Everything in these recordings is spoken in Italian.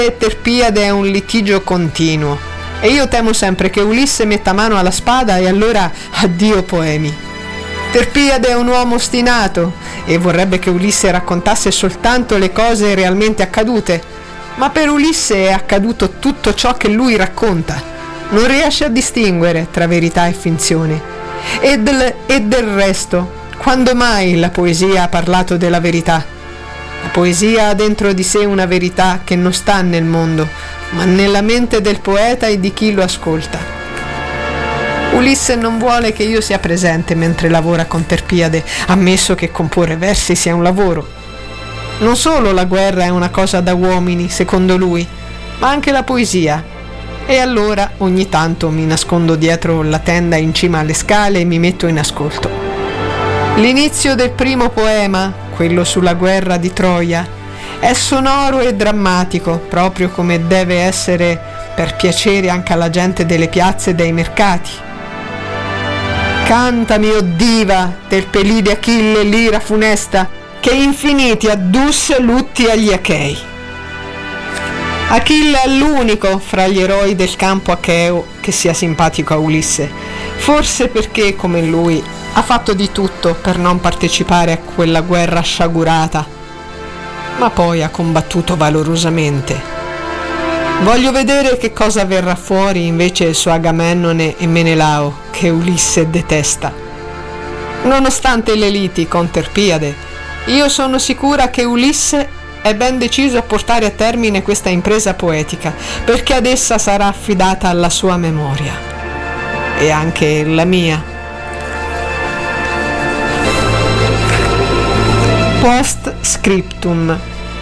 e Terpiade è un litigio continuo e io temo sempre che Ulisse metta mano alla spada e allora addio poemi. Terpiade è un uomo ostinato e vorrebbe che Ulisse raccontasse soltanto le cose realmente accadute, ma per Ulisse è accaduto tutto ciò che lui racconta. Non riesce a distinguere tra verità e finzione. E del resto, quando mai la poesia ha parlato della verità? La poesia ha dentro di sé una verità che non sta nel mondo, ma nella mente del poeta e di chi lo ascolta. Ulisse non vuole che io sia presente mentre lavora con Terpiade, ammesso che comporre versi sia un lavoro. Non solo la guerra è una cosa da uomini, secondo lui, ma anche la poesia. E allora ogni tanto mi nascondo dietro la tenda in cima alle scale e mi metto in ascolto. L'inizio del primo poema, quello sulla guerra di Troia, è sonoro e drammatico, proprio come deve essere per piacere anche alla gente delle piazze e dei mercati. Cantami, o diva, del pelide Achille l'ira funesta, che infiniti addusse lutti agli Achei. Achille è l'unico fra gli eroi del campo acheo che sia simpatico a Ulisse, forse perché, come lui, ha fatto di tutto per non partecipare a quella guerra sciagurata, ma poi ha combattuto valorosamente. Voglio vedere che cosa verrà fuori invece su Agamennone e Menelao, che Ulisse detesta. Nonostante le liti con Terpiade, io sono sicura che Ulisse è ben deciso a portare a termine questa impresa poetica, perché ad essa sarà affidata alla sua memoria e anche la mia. Post scriptum.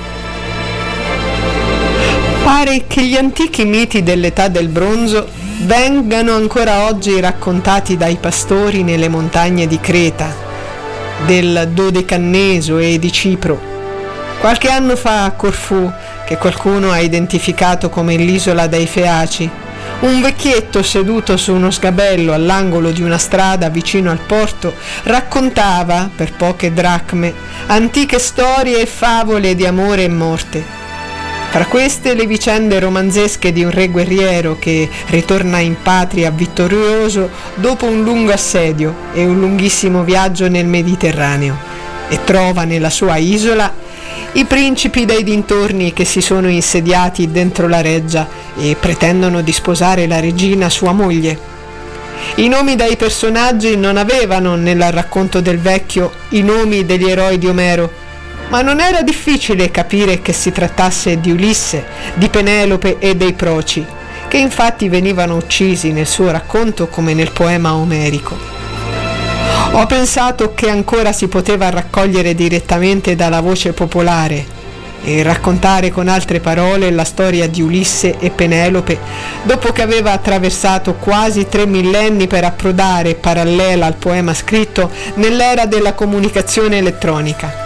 Pare che gli antichi miti dell'età del bronzo vengano ancora oggi raccontati dai pastori nelle montagne di Creta, del Dodecanneso e di Cipro. Qualche anno fa a Corfù, che qualcuno ha identificato come l'isola dei Feaci, un vecchietto seduto su uno sgabello all'angolo di una strada vicino al porto raccontava, per poche dracme, antiche storie e favole di amore e morte. Fra queste le vicende romanzesche di un re guerriero che ritorna in patria vittorioso dopo un lungo assedio e un lunghissimo viaggio nel Mediterraneo e trova nella sua isola i principi dei dintorni che si sono insediati dentro la reggia e pretendono di sposare la regina sua moglie. I nomi dei personaggi non avevano nel racconto del vecchio i nomi degli eroi di Omero, ma non era difficile capire che si trattasse di Ulisse, di Penelope e dei Proci, che infatti venivano uccisi nel suo racconto come nel poema omerico. Ho pensato che ancora si poteva raccogliere direttamente dalla voce popolare e raccontare con altre parole la storia di Ulisse e Penelope dopo che aveva attraversato quasi 3 millenni per approdare, parallela al poema scritto, nell'era della comunicazione elettronica.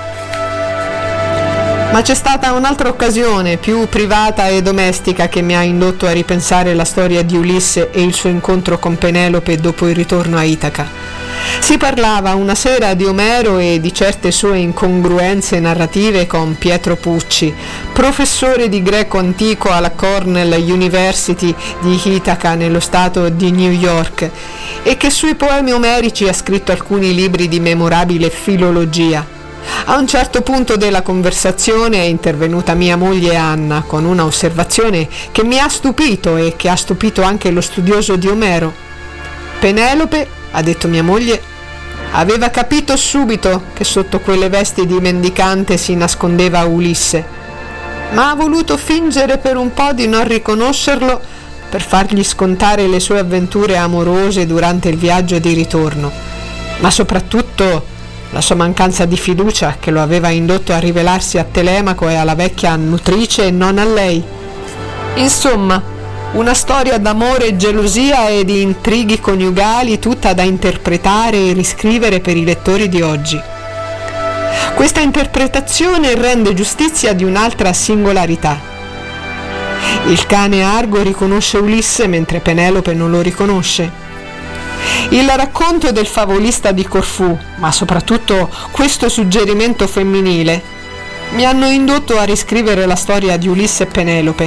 Ma c'è stata un'altra occasione, più privata e domestica, che mi ha indotto a ripensare la storia di Ulisse e il suo incontro con Penelope dopo il ritorno a Itaca. Si parlava una sera di Omero e di certe sue incongruenze narrative con Pietro Pucci, professore di greco antico alla Cornell University di Itaca nello stato di New York, e che sui poemi omerici ha scritto alcuni libri di memorabile filologia. A un certo punto della conversazione è intervenuta mia moglie Anna con una osservazione che mi ha stupito e che ha stupito anche lo studioso di Omero. Penelope, ha detto mia moglie, aveva capito subito che sotto quelle vesti di mendicante si nascondeva Ulisse, ma ha voluto fingere per un po' di non riconoscerlo per fargli scontare le sue avventure amorose durante il viaggio di ritorno, ma soprattutto la sua mancanza di fiducia che lo aveva indotto a rivelarsi a Telemaco e alla vecchia nutrice e non a lei. Insomma, una storia d'amore e gelosia e di intrighi coniugali tutta da interpretare e riscrivere per i lettori di oggi. Questa interpretazione rende giustizia di un'altra singolarità. Il cane Argo riconosce Ulisse mentre Penelope non lo riconosce. Il racconto del favolista di Corfù, ma soprattutto questo suggerimento femminile, mi hanno indotto a riscrivere la storia di Ulisse e Penelope,